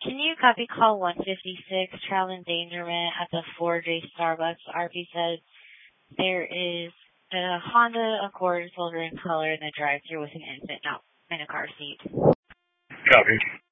Can you copy call 156, trial endangerment at the 4J Starbucks? RP says there is a Honda Accord silver in color in the drive-thru with an infant not in a car seat. Copy.